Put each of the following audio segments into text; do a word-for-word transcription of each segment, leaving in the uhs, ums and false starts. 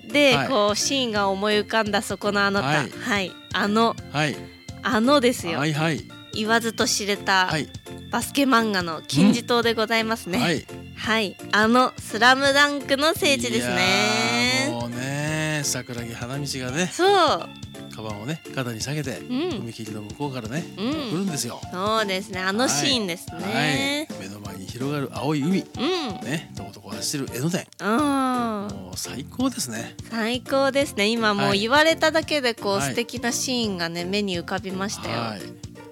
で、 はい、 こうシーンが思い浮かんだそこのあなた、 はい、 はい、あの、 はい、 あのですよ、 はいはい、 言わずと知れた、 はい、 バスケ漫画の金字塔でございますね、 はい、 はい、あのスラムダンクの聖地ですね。 いやもうね、桜木花道がね、 そう、 カバンをね肩に下げて、 うん、 踏切の向こうからね、 うん、 来るんですよ。 そうですね、あのシーンですね、 はいはい、目の前に広がる青い海、 うんね、とことこ走る江ノ電、 うん、 もう最高ですね。 最高ですね。今もう言われただけでこう、 はい、 素敵なシーンがね目に浮かびましたよ。 はい、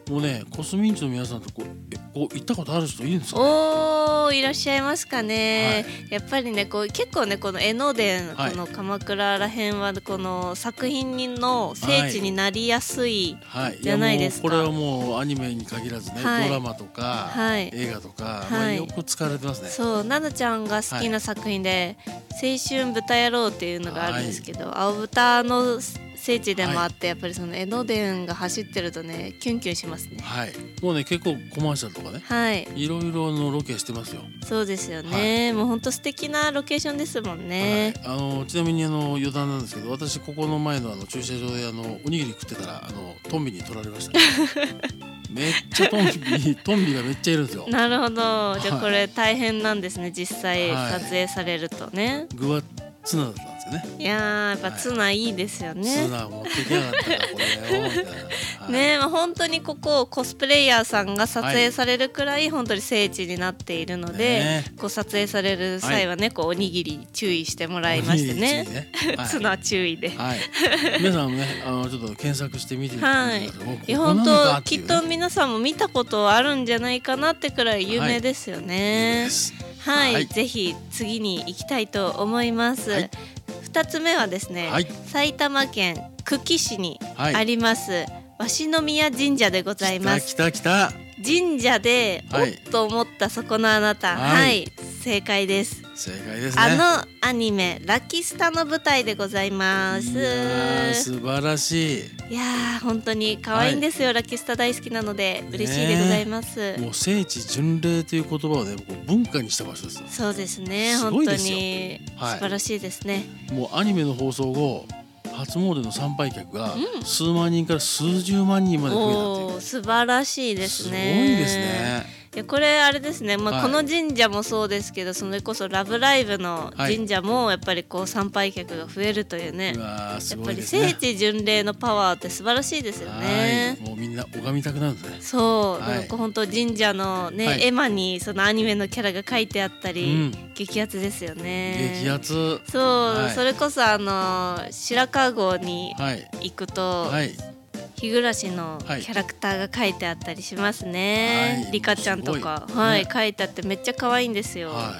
もうね、コスミンチの皆さんとこうえこう行ったことある人いるんですか、ね、 おー、いらっしゃいますかね、 はい、 やっぱりねこう結構ねこの江ノ電、 はい、 この鎌倉ら辺はこの作品の聖地になりやすいじゃないですか、 はいはい、いやもうこれはもうアニメに限らずね、 はい、 ドラマとか、はい、映画とか、はい、まあ、よく使われてますね。 そう、ななちゃんが好きな作品で、はい、青春豚野郎っていうのがあるんですけど、はい、青豚の聖地でもあって、はい、やっぱりその江ノ電が走ってるとねキュンキュンしますね。 はい、もうね結構コマーシャルとかね、はい、いろいろのロケしてますよ。 そうですよね、はい、もう本当素敵なロケーションですもんね、 はい、あのちなみにあの余談なんですけど、私ここの前のあの駐車場であのおにぎり食ってたらあのトンビに取られました、ね、めっちゃトンビトンビがめっちゃいるんですよ。 なるほど、じゃあこれ大変なんですね、実際撮影されるとね、はい、 具はツナだったんですよね。 いやーやっぱツナいいですよね、 はい、ツナ持ってきやがったからこれよみたいな、はい、 ね、まあ、本当にここコスプレイヤーさんが撮影されるくらい本当に聖地になっているので、ね、こう撮影される際はね、はい、こうおにぎり注意してもらいましてね、ね、はい、ツナ注意で、はい、 皆さんもねあのちょっと検索してみてください。はい、 いや本当きっと皆さんも見たことあるんじゃないかなってくらい有名ですよね。はい、はい、ぜひ次に行きたいと思います。はい、ふたつめはですね、はい、埼玉県久喜市にあります、はい、鷲宮神社でございます。 来た来た来た。 神社で、はい、おっと思ったそこのあなた、はい、はい、正解です。 正解ですね。 あのアニメラキスタの舞台でございます。 いや素晴らしい。 いや本当に可愛いんですよ、はい、ラキスタ大好きなので嬉しいでございます、ね、 もう聖地巡礼という言葉をね文化にした場所です。 そうですね、本当に素晴らしいですね、 はい、もうアニメの放送後初詣の参拝客が数万人から数十万人まで増えたっていう、 うん、素晴らしいですね。 すごいですね。 いやこれあれですね、まあ、この神社もそうですけど、はい、それこそラブライブの神社もやっぱりこう参拝客が増えるというね、 はい、すやっぱりごいですね。 聖地巡礼のパワーって素晴らしいですよね。 もうみんな拝みたくなるんですね。 そう、 はい、 なんか本当神社のね、はい、絵馬にそのアニメのキャラが書いてあったり、うん、激アツですよね。 激アツ。 そう、はい、それこそあの白川郷に行くと、はいはい日暮のキャラクターが書いてあったりしますね、はい、リカちゃんとか、はいね、書いてあってめっちゃ可愛いんですよ、 はい、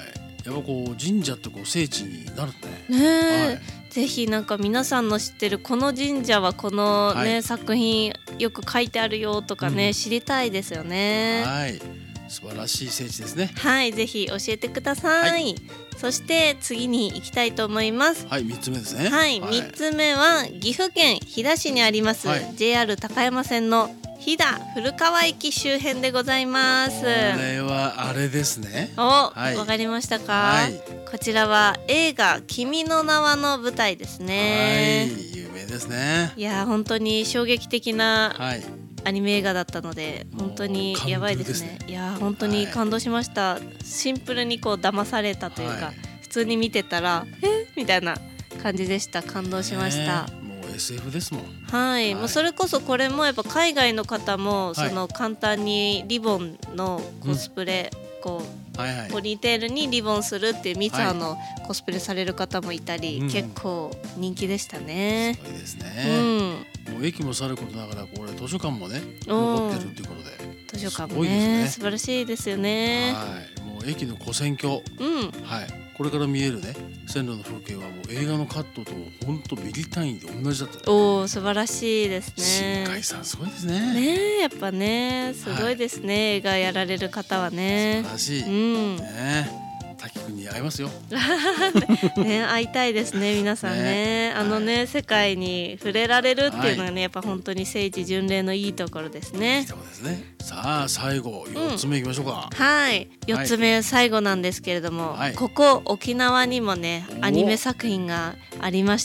やっぱこう神社ってこう聖地になるね、ね、はい、ぜひなんか皆さんの知ってるこの神社はこの、ねはい、作品よく書いてあるよとかね、うん、知りたいですよね。 はい、素晴らしい聖地ですね。 はい、ぜひ教えてください、はい、そして次に行きたいと思います。 はい、みっつめですね。 はい、はい、みっつめは岐阜県飛騨市にあります、はい、ジェイアール 高山線の飛騨古川駅周辺でございます。これはあれですね。 お、はい、わかりましたか、はい、こちらは映画君の名はの舞台ですね。 はい、有名ですね。 いや本当に衝撃的な、はいアニメ映画だったので本当にやばいですね。いや本当に感動しました、はい、シンプルにこう騙されたというか、はい、普通に見てたらえみたいな感じでした。感動しました。 もう エスエフ ですもん。 はい、はい、もうそれこそこれもやっぱ海外の方もその簡単にリボンのコスプレ、うん、こうはいはい、ポニーテールにリボンするっていうミツハのコスプレされる方もいたり、はい、結構人気でしたね。 すごいですね、うん、もう駅もさることながらこれ図書館もね残ってるっていうことで図書館も ね, ね素晴らしいですよね。 はい、もう駅の跨線橋、うんはい、これから見えるね線路の風景はもう映画のカットと本当ミリ単位で同じだった。 おー素晴らしいですね。 新海さんすごいですね。 ねやっぱねすごいですね、はい、映画やられる方はね素晴らしい、うんね滝くんに会いますよね、会いたいですね皆さん ね, ねあのね、はい、世界に触れられるっていうのがね、はい、やっぱ本当に聖地巡礼のいいところですね。 いいところですね。さあ最後よっつめいきましょうか、 うん、はいよっつめ最後なんですけれども、はい、ここ沖縄にもねアニメ作品がありまし